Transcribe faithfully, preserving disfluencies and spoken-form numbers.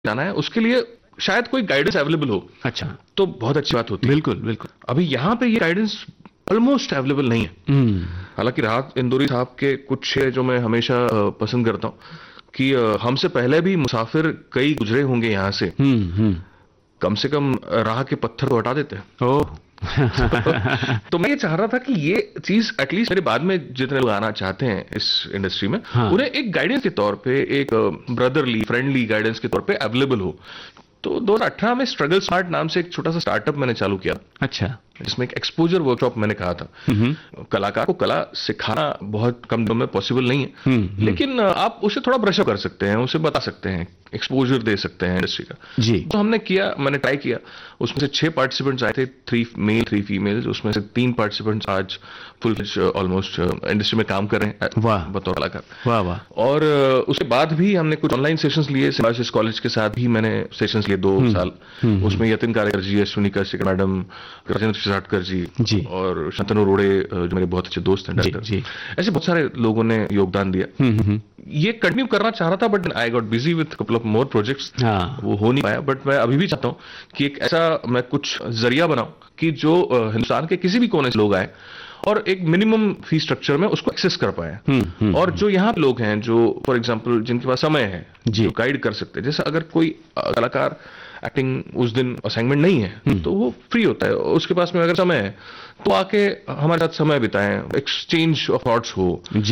जाना है उसके लिए शायद कोई गाइडेंस अवेलेबल हो। अच्छा, तो बहुत अच्छी बात होती है। बिल्कुल बिल्कुल। अभी यहाँ पे ये गाइडेंस ऑलमोस्ट अवेलेबल नहीं है। हम्म, हालांकि राहत इंदौरी साहब के कुछ शेर जो मैं हमेशा अ, पसंद करता हूँ कि अ, हमसे पहले भी मुसाफिर कई गुजरे होंगे यहाँ से, हम्म, हम्म। कम से कम राह के पत्थर तो हटा देते हैं। ओह। तो मैं ये चाह रहा था कि ये चीज एटलीस्ट मेरे बाद में जितने लोग आना चाहते हैं इस इंडस्ट्री में, हाँ। उन्हें एक गाइडेंस के तौर पे, एक ब्रदरली फ्रेंडली गाइडेंस के तौर पे अवेलेबल हो। तो दो हज़ार अठारह में स्ट्रगल स्मार्ट नाम से एक छोटा सा स्टार्टअप मैंने चालू किया, अच्छा। जिसमें एक एक्सपोजर वर्कशॉप मैंने कहा था। हम्म, कलाकार को कला सिखाना बहुत कम दिनों में पॉसिबल नहीं है, हम्म, हम्म। लेकिन आप उसे थोड़ा ब्रशअप कर सकते हैं, उसे बता सकते हैं, एक्सपोजर दे सकते हैं इंडस्ट्री का। जी। तो हमने किया, मैंने ट्राई किया। उसमें से छह पार्टिसिपेंट्स आए थे, थ्री मेल थ्री फीमेल्स। उसमें से तीन पार्टिसिपेंट्स आज फुल ऑलमोस्ट इंडस्ट्री में काम कर रहे हैं वाह। बतौर कलाकार। वाह वाह। और अ, उसके बाद भी हमने कुछ ऑनलाइन सेशंस लिए, सिम्बायोसिस कॉलेज के साथ भी मैंने सेशंस लिए दो साल। उसमें यतिन कारेकर जी, अश्विनी कश्यप मैडम, राजेंद्र शिरसाटकर जी, जी। और शांतनु रोड़े जो मेरे बहुत अच्छे दोस्त हैं जी, डायरेक्टर, जी। ऐसे बहुत सारे लोगों ने योगदान दिया। हम्म, हम्म। ये कंटिन्यू करना चाह रहा था, but I got busy with couple of more projects. हाँ। वो हो नहीं पाया। बट मैं अभी भी चाहता हूँ कि एक ऐसा मैं कुछ जरिया बनाऊं कि जो अ, हिंदुस्तान के किसी भी कोने से लोग आए और एक मिनिमम फी स्ट्रक्चर में उसको एक्सेस कर पाए। हम्म, हम्म। और जो यहाँ पे लोग हैं जो फॉर एग्जांपल जिनके पास समय है, जी। जो गाइड कर सकते हैं, जैसे अगर कोई अ, कलाकार एक्टिंग उस दिन असाइनमेंट नहीं है तो वो फ्री होता है, उसके पास में अगर समय है तो आके हमारे साथ समय बिताएं, एक्सचेंज ऑफ थॉट्स हो। जी।